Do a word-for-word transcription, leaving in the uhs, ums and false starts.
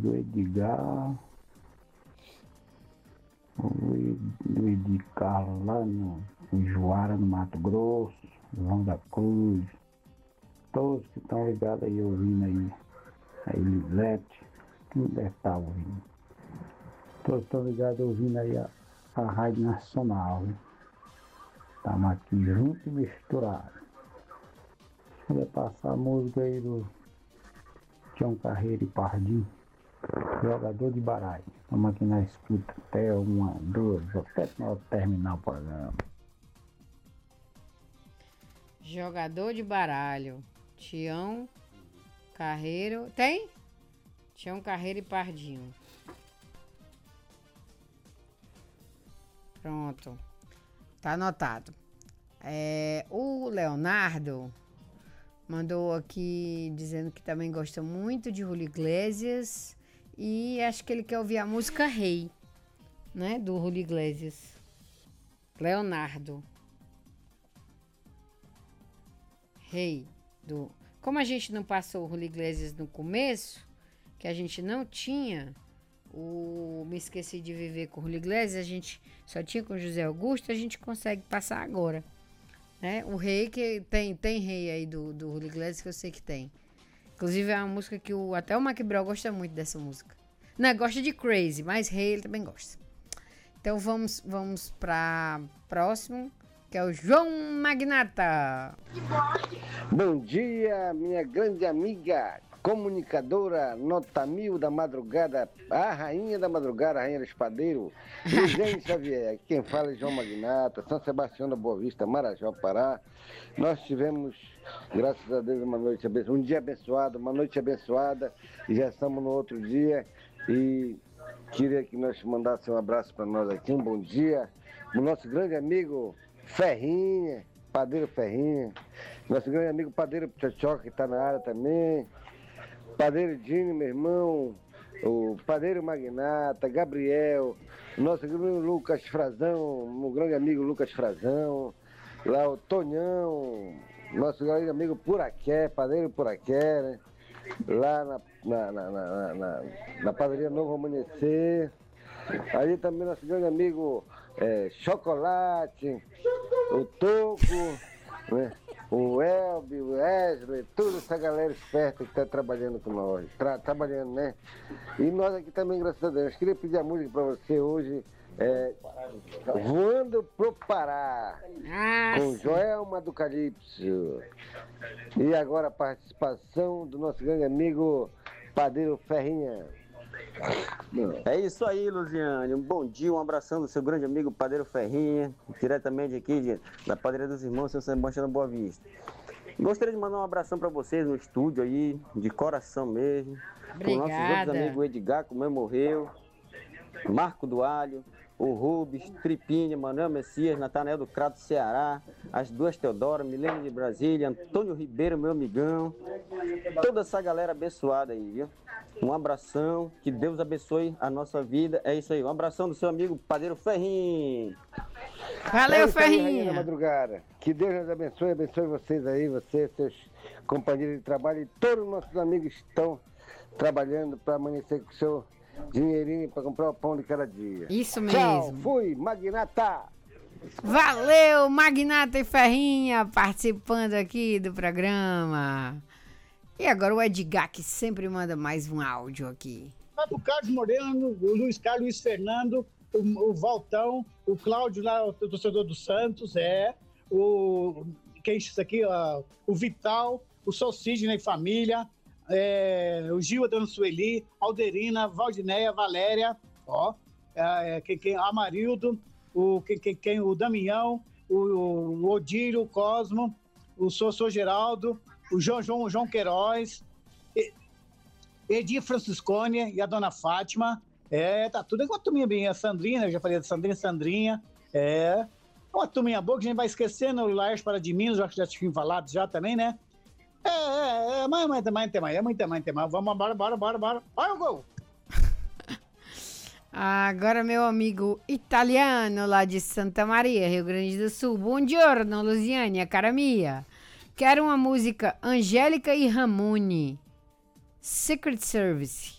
amigo Edgar, o Edgar lá no, em Juara, no Mato Grosso, João da Cruz, todos que estão ligados aí ouvindo aí, a Elisete, quem deve estar ouvindo. Todos estão ligados ouvindo aí a, a Rádio Nacional, né? Estamos aqui juntos e misturados. Vou passar a música aí do Tião Carreiro e Pardinho, jogador de baralho. Estamos aqui na escuta até uma, duas, até nós terminar o programa. Jogador de baralho, Tião Carreiro. Tem? Tião Carreiro e Pardinho. Pronto. Tá anotado. É, o Leonardo mandou aqui dizendo que também gosta muito de Julio Iglesias e acho que ele quer ouvir a música Rei, né, do Julio Iglesias. Leonardo. Rei do... Como a gente não passou o Julio Iglesias no começo, que a gente não tinha o Me Esqueci de Viver com o Julio Iglesias, a gente só tinha com o José Augusto, a gente consegue passar agora. Né? O Rei, que tem, tem Rei aí do, do Julio Iglesias, que eu sei que tem. Inclusive é uma música que o, até o Mac Brel gosta muito dessa música. Não, gosta de Crazy, mas Rei ele também gosta. Então vamos, vamos para próximo, que é o João Magnata. Bom dia, minha grande amiga, comunicadora, nota mil da madrugada, a rainha da madrugada, a rainha do espadeiro, Luziane Xavier. Quem fala é João Magnata, São Sebastião da Boa Vista, Marajó, Pará. Nós tivemos, graças a Deus, uma noite abençoada, um dia abençoado, uma noite abençoada, e já estamos no outro dia, e queria que nós mandasse um abraço para nós aqui, um bom dia, o nosso grande amigo Ferrinha, Padeiro Ferrinha, nosso grande amigo Padeiro Tchotchoca, que está na área também, Padeiro Dini, meu irmão, o Padeiro Magnata, Gabriel, nosso grande Lucas Frazão, meu grande amigo Lucas Frazão, lá o Tonhão, nosso grande amigo Puraqué, Padeiro Puraqué, né? Lá na, na, na, na, na, na padaria Novo Amanhecer. Aí também nosso grande amigo é, Chocolate, o Toco, né? O Elbi, o Wesley, toda essa galera esperta que está trabalhando com nós, tra trabalhando, né? E nós aqui também, graças a Deus. Queria pedir a música para você hoje, é, Voando pro Pará, com Joelma do Calypso. E agora a participação do nosso grande amigo Padeiro Ferrinha. É isso aí, Luziane. Um bom dia, um abração do seu grande amigo Padeiro Ferrinha, diretamente aqui de, da Padaria dos Irmãos, São Sebastião da Boa Vista. Gostaria de mandar um abração para vocês no estúdio aí, de coração mesmo. Para os nossos outros amigos, o Edgar, que mesmo morreu, Marco do Alho, o Rubens, Tripinha, Manuel Messias, Natanael do Crato, Ceará, as duas Teodora, Milene de Brasília, Antônio Ribeiro, meu amigão, toda essa galera abençoada aí, viu? Um abração, que Deus abençoe a nossa vida, é isso aí, um abração do seu amigo Padeiro Ferrinho. Valeu, é Ferrinho. Da madrugada. Que Deus nos abençoe, abençoe vocês aí, vocês, seus companheiros de trabalho e todos os nossos amigos que estão trabalhando para amanhecer com o seu dinheirinho para comprar o pão de cada dia. Isso mesmo. Tchau, fui, Magnata. Valeu, Magnata e Ferrinha, participando aqui do programa. E agora o Edgar, que sempre manda mais um áudio aqui. Vai pro Carlos Moreno, o Luiz Carlos Luiz Fernando, o, o Valtão, o Cláudio lá, o torcedor do Santos, é, o, quem é isso aqui, ó, o Vital, o Sol Sidney Família, é, o Gil Adano Sueli, Alderina, Valdineia, Valéria, ó, é, quem, quem, Amarildo, o, quem, quem, quem, o Damião, o, o Odílio, o Cosmo, o Sossô Geraldo, o João, João, João Queiroz, Edir Franciscone e a dona Fátima. É, tá tudo igual a turminha bem. A Sandrina, eu já falei da Sandrina, Sandrinha. É, uma turminha boa que a gente vai esquecendo. O Laércio para de Minas, acho que já tinha falado já também, né? É, é, é, mas, mas, mas tem mais, é muito mais, tem mais. Vamos, bora, bora, bora, bora. Olha o gol! Agora meu amigo italiano lá de Santa Maria, Rio Grande do Sul. Buongiorno, Luziane, cara mia. Quero uma música Angélica e Ramone, Secret Service.